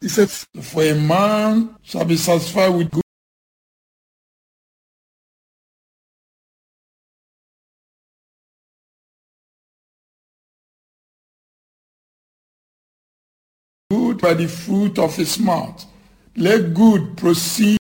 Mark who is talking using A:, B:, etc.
A: He said, for a man shall be satisfied with good by the fruit of his mouth. Let good proceed